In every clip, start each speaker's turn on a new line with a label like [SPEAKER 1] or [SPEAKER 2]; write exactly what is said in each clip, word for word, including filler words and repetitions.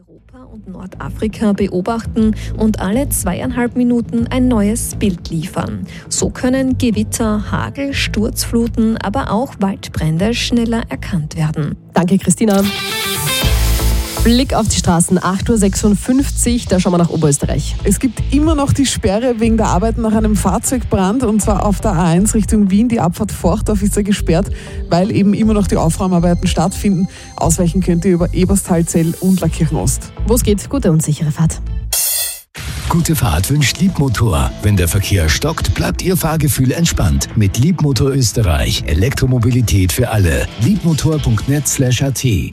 [SPEAKER 1] Europa und Nordafrika beobachten und alle zweieinhalb Minuten ein neues Bild liefern. So können Gewitter, Hagel, Sturzfluten, aber auch Waldbrände schneller erkannt werden.
[SPEAKER 2] Danke, Christina. Blick auf die Straßen, acht Uhr sechsundfünfzig, da schauen wir nach Oberösterreich.
[SPEAKER 3] Es gibt immer noch die Sperre wegen der Arbeiten nach einem Fahrzeugbrand, und zwar auf der A eins Richtung Wien. Die Abfahrt Forchdorf ist ja gesperrt, weil eben immer noch die Aufräumarbeiten stattfinden. Ausweichen könnt ihr über Eberstal-Zell und Lackirchen Ost.
[SPEAKER 2] Wo es geht, gute und sichere Fahrt.
[SPEAKER 4] Gute Fahrt wünscht Liebmotor. Wenn der Verkehr stockt, bleibt Ihr Fahrgefühl entspannt. Mit Liebmotor Österreich. Elektromobilität für alle. liebmotor punkt net slash a t.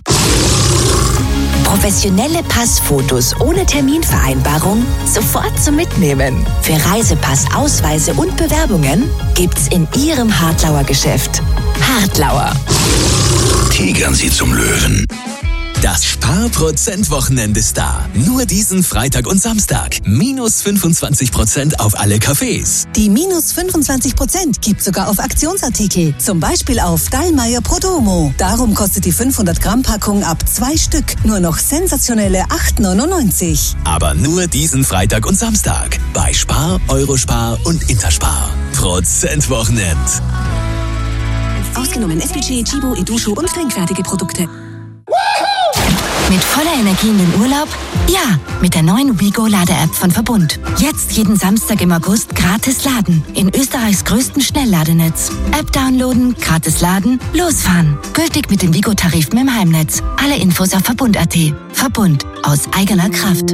[SPEAKER 5] Professionelle Passfotos ohne Terminvereinbarung sofort zum Mitnehmen. Für Reisepass, Ausweise und Bewerbungen gibt's in Ihrem Hartlauer Geschäft. Hartlauer.
[SPEAKER 6] Tigern Sie zum Löwen. Das Sparprozent-Wochenende ist da. Nur diesen Freitag und Samstag. Minus fünfundzwanzig Prozent auf alle Cafés.
[SPEAKER 7] Die minus fünfundzwanzig Prozent gibt sogar auf Aktionsartikel. Zum Beispiel auf Dallmayr Prodomo. Darum kostet die fünfhundert Gramm Packung ab zwei Stück nur noch sensationelle acht neunundneunzig.
[SPEAKER 6] Aber nur diesen Freitag und Samstag. Bei Spar, Eurospar und Interspar. Prozent-Wochenend.
[SPEAKER 7] Ausgenommen S P G, Chibo, Edusho und trinkfertige Produkte.
[SPEAKER 5] Mit voller Energie in den Urlaub? Ja, mit der neuen WeGo-Lade-App von Verbund. Jetzt jeden Samstag im August gratis laden. In Österreichs größten Schnellladenetz. App downloaden, gratis laden, losfahren. Gültig mit den WeGo-Tarifen im Heimnetz. Alle Infos auf Verbund punkt a t. Verbund. Aus eigener Kraft.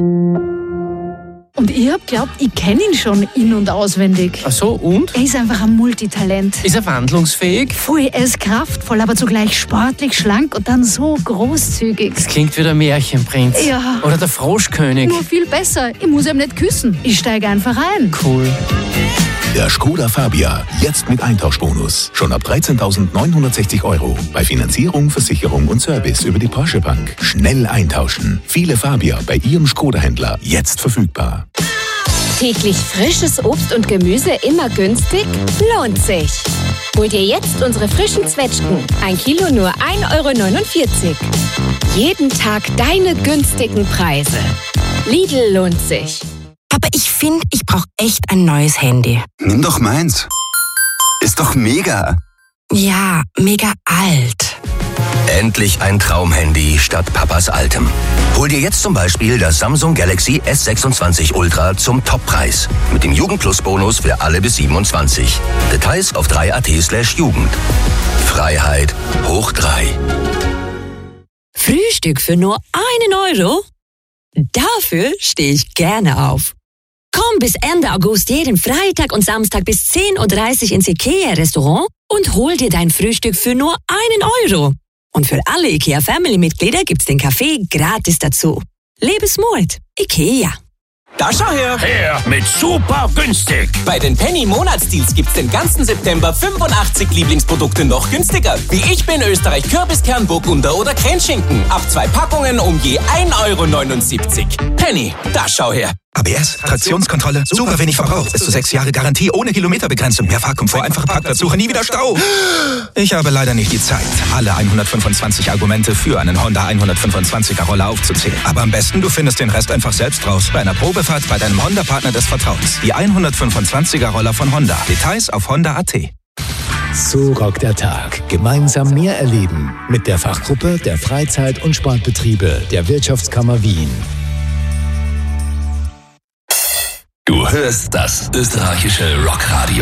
[SPEAKER 8] Und ich hab glaubt, ich kenne ihn schon in- und auswendig.
[SPEAKER 9] Ach so, und?
[SPEAKER 8] Er ist einfach ein Multitalent.
[SPEAKER 9] Ist er wandlungsfähig?
[SPEAKER 8] Voll, er ist kraftvoll, aber zugleich sportlich, schlank und dann so großzügig.
[SPEAKER 9] Das klingt wie der Märchenprinz.
[SPEAKER 8] Ja.
[SPEAKER 9] Oder der Froschkönig.
[SPEAKER 8] Nur viel besser. Ich muss ihm nicht küssen. Ich steige einfach ein.
[SPEAKER 9] Cool.
[SPEAKER 6] Der Skoda Fabia. Jetzt mit Eintauschbonus. Schon ab dreizehntausendneunhundertsechzig Euro. Bei Finanzierung, Versicherung und Service über die Porsche Bank. Schnell eintauschen. Viele Fabia bei Ihrem Skoda-Händler. Jetzt verfügbar.
[SPEAKER 10] Täglich frisches Obst und Gemüse immer günstig? Lohnt sich. Hol dir jetzt unsere frischen Zwetschgen. Ein Kilo nur ein Euro neunundvierzig. Jeden Tag deine günstigen Preise. Lidl lohnt sich.
[SPEAKER 5] Aber ich finde, ich brauche echt ein neues Handy.
[SPEAKER 11] Nimm doch meins. Ist doch mega.
[SPEAKER 5] Ja, mega alt.
[SPEAKER 12] Endlich ein Traumhandy statt Papas altem. Hol dir jetzt zum Beispiel das Samsung Galaxy S sechsundzwanzig Ultra zum Toppreis. Mit dem Jugendplus-Bonus für alle bis siebenundzwanzig. Details auf drei punkt a t slash Jugend. Freiheit hoch drei.
[SPEAKER 13] Frühstück für nur einen Euro? Dafür stehe ich gerne auf. Komm bis Ende August jeden Freitag und Samstag bis zehn Uhr dreißig ins IKEA-Restaurant und hol dir dein Frühstück für nur einen Euro. Und für alle IKEA-Family-Mitglieder gibt's den Kaffee gratis dazu. Lebensmut. IKEA.
[SPEAKER 14] Da schau her!
[SPEAKER 6] Her mit super günstig!
[SPEAKER 14] Bei den Penny-Monatsdeals gibt's den ganzen September fünfundachtzig Lieblingsprodukte noch günstiger. Wie ich bin Österreich Kürbiskern, Burgunder oder Cremschinken. Ab zwei Packungen um je ein Euro neunundsiebzig. Penny, da schau her!
[SPEAKER 15] A B S, Traktionskontrolle, super wenig Verbrauch, bis zu sechs Jahre Garantie, ohne Kilometerbegrenzung, mehr Fahrkomfort, einfache Parkplatzsuche, nie wieder Stau. Ich habe leider nicht die Zeit, alle hundertfünfundzwanzig Argumente für einen Honda hundertfünfundzwanziger Roller aufzuzählen. Aber am besten, du findest den Rest einfach selbst raus. Bei einer Probefahrt bei deinem Honda-Partner des Vertrauens. Die hundertfünfundzwanziger Roller von Honda. Details auf honda punkt a t.
[SPEAKER 4] So rockt der Tag. Gemeinsam mehr erleben. Mit der Fachgruppe der Freizeit- und Sportbetriebe der Wirtschaftskammer Wien.
[SPEAKER 6] Du hörst das österreichische Rockradio.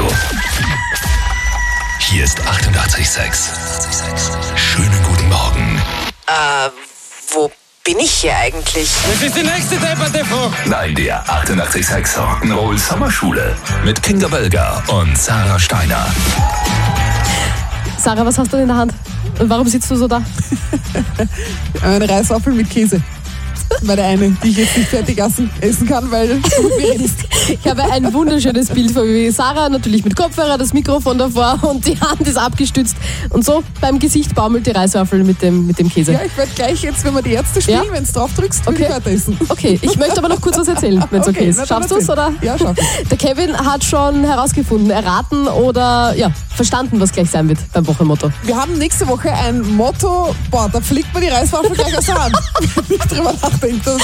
[SPEAKER 6] Hier ist achtundachtzig Komma sechs. Schönen guten Morgen.
[SPEAKER 16] Äh, wo bin ich hier eigentlich?
[SPEAKER 9] Das ist die nächste Debatte, Frau.
[SPEAKER 6] Nein, der achtundachtzig Komma sechs Rock'n'Roll Sommerschule mit Kinga Bölger und Sarah Steiner.
[SPEAKER 2] Sarah, was hast du in der Hand? Und warum sitzt du so da?
[SPEAKER 3] Eine Reiswaffel mit Käse. Meine eine, die ich jetzt nicht fertig essen kann, weil du mit mir redest.
[SPEAKER 2] Ich habe ein wunderschönes Bild von mir. Sarah natürlich mit Kopfhörer, das Mikrofon davor und die Hand ist abgestützt. Und so beim Gesicht baumelt die Reiswaffel mit dem, mit dem Käse.
[SPEAKER 3] Ja, ich werde gleich jetzt, wenn wir die Ärzte spielen, ja? Wenn du drauf drückst, will
[SPEAKER 2] okay.
[SPEAKER 3] ich weiter essen.
[SPEAKER 2] Okay, ich möchte aber noch kurz was erzählen, wenn es okay, okay ist. Schaffst du es, oder?
[SPEAKER 3] Ja, schaff ich.
[SPEAKER 2] Der Kevin hat schon herausgefunden, erraten oder ja, verstanden, was gleich sein wird beim Wochenmotto.
[SPEAKER 3] Wir haben nächste Woche ein Motto, boah, da fliegt mir die Reiswaffel gleich aus der Hand. Wenn ich drüber nachdenke.